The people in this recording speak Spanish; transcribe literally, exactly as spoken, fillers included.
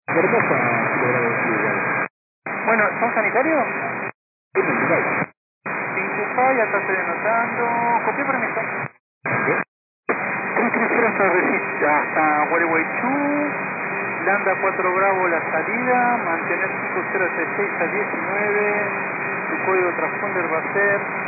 Hermosa kilogramos de igual. Bueno, ¿son sanitarios? Es natural. Incupay, acá estoy anotando. Copié permiso. ¿Qué? tres tres cero hasta, Reci- hasta Gualeguaychú. Landa cuatro Bravo la salida. Mantener cinco cero seis a diecinueve. Tu código transponder va a ser